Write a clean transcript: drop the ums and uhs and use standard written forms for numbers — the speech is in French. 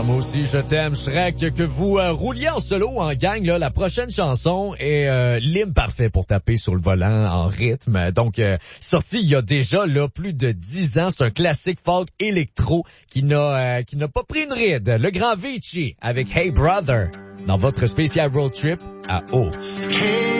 moi aussi, je t'aime, Shrek, que vous rouliez en solo ou en gang, là, la prochaine chanson est l'hymne parfait pour taper sur le volant en rythme. Donc, sorti il y a déjà là plus de 10 ans, c'est un classique folk électro qui n'a pas pris une ride. Le grand Avicii avec Hey Brother dans votre spécial road trip à O.